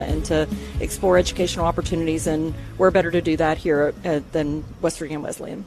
and to explore educational opportunities, and we're better to do that here than West Virginia Wesleyan.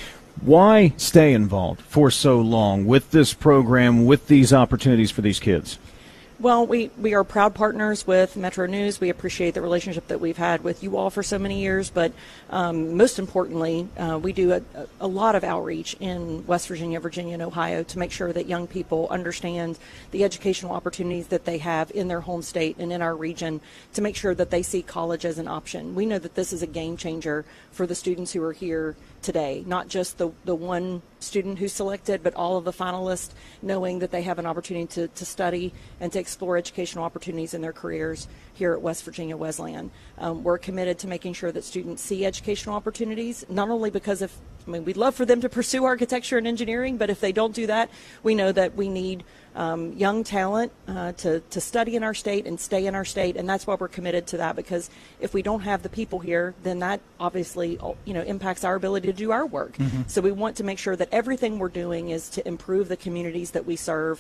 Why stay involved for so long with this program, with these opportunities for these kids? Well, we are proud partners with Metro News. We appreciate the relationship that we've had with you all for so many years, but most importantly, we do a lot of outreach in West Virginia, Virginia, and Ohio to make sure that young people understand the educational opportunities that they have in their home state and in our region, to make sure that they see college as an option. We know that this is a game changer for the students who are here today, not just the one student who's selected, but all of the finalists, knowing that they have an opportunity to study and to explore educational opportunities in their careers here at West Virginia Wesleyan. We're committed to making sure that students see educational opportunities, not only because we'd love for them to pursue architecture and engineering, but if they don't do that, we know that we need young talent to study in our state and stay in our state, and that's why we're committed to that, because if we don't have the people here, then that obviously impacts our ability to do our work. Mm-hmm. So we want to make sure that everything we're doing is to improve the communities that we serve.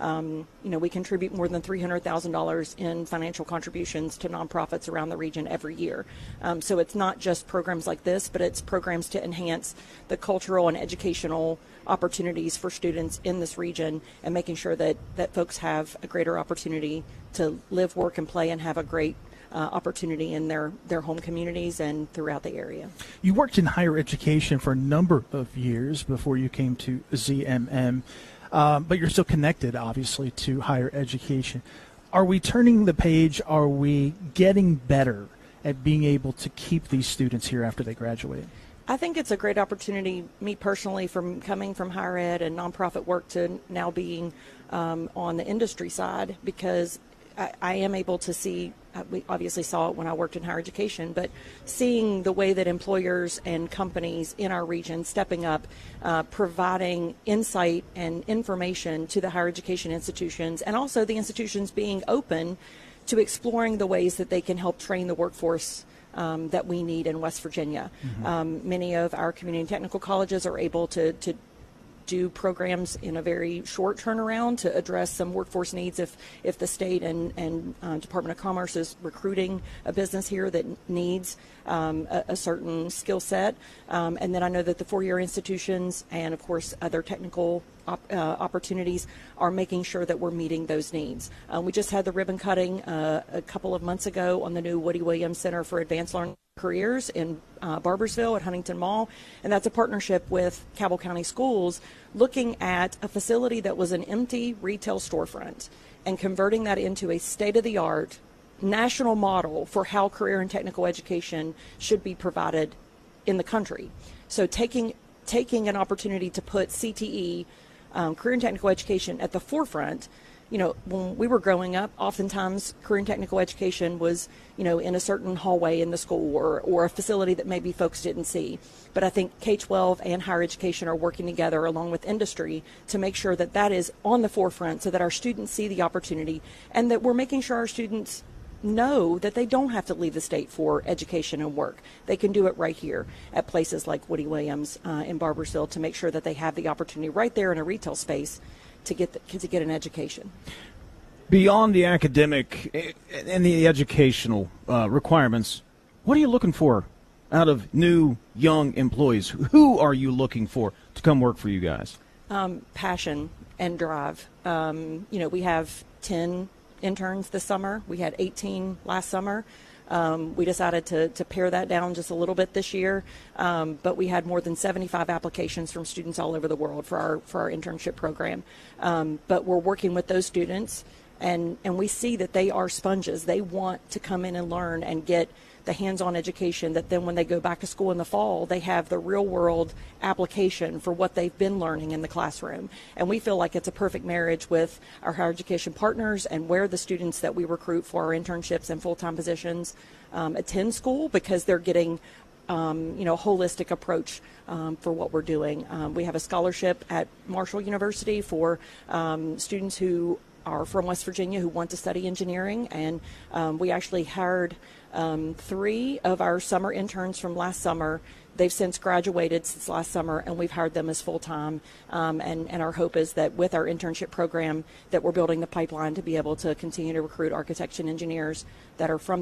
We contribute more than $300,000 in financial contributions to nonprofits around the region every year. So it's not just programs like this, but it's programs to enhance the cultural and educational opportunities for students in this region, and making sure that folks have a greater opportunity to live, work, and play, and have a great opportunity in their home communities and throughout the area. You worked in higher education for a number of years before you came to ZMM, but you're still connected, obviously, to higher education. Are we turning the page? Are we getting better at being able to keep these students here after they graduate? I think it's a great opportunity, me personally, from coming from higher ed and nonprofit work to now being on the industry side, because I am able to see, we obviously saw it when I worked in higher education, but seeing the way that employers and companies in our region stepping up, providing insight and information to the higher education institutions, and also the institutions being open to exploring the ways that they can help train the workforce that we need in West Virginia. Mm-hmm. Many of our community and technical colleges are able to do programs in a very short turnaround to address some workforce needs if the state and Department of Commerce is recruiting a business here that needs a certain skill set. And then I know that the four-year institutions and, of course, other technical opportunities are making sure that we're meeting those needs. We just had the ribbon cutting a couple of months ago on the new Woody Williams Center for Advanced Learning Careers in Barboursville at Huntington Mall, and that's a partnership with Cabell County Schools, looking at a facility that was an empty retail storefront and converting that into a state-of-the-art national model for how career and technical education should be provided in the country. So taking an opportunity to put CTE, career and technical education, at the forefront. When we were growing up, oftentimes career and technical education was, in a certain hallway in the school or a facility that maybe folks didn't see. But I think K-12 and higher education are working together along with industry to make sure that that is on the forefront, so that our students see the opportunity, and that we're making sure our students know that they don't have to leave the state for education and work. They can do it right here at places like Woody Williams in Barboursville, to make sure that they have the opportunity right there in a retail space to get an education. Beyond the academic and the educational requirements, what are you looking for out of new young employees? Who are you looking for to come work for you guys? Passion and drive. We have 10 interns this summer. We had 18 last summer. We decided to pare that down just a little bit this year, but we had more than 75 applications from students all over the world for our internship program. But we're working with those students, and we see that they are sponges. They want to come in and learn and get the hands-on education, that then when they go back to school in the fall, they have the real-world application for what they've been learning in the classroom. And we feel like it's a perfect marriage with our higher education partners and where the students that we recruit for our internships and full-time positions attend school, because they're getting a holistic approach for what we're doing. We have a scholarship at Marshall University for students who are from West Virginia who want to study engineering, and we actually hired 3 of our summer interns from last summer they've since graduated since last summer, and we've hired them as full-time. And our hope is that with our internship program that we're building the pipeline to be able to continue to recruit architects and engineers that are from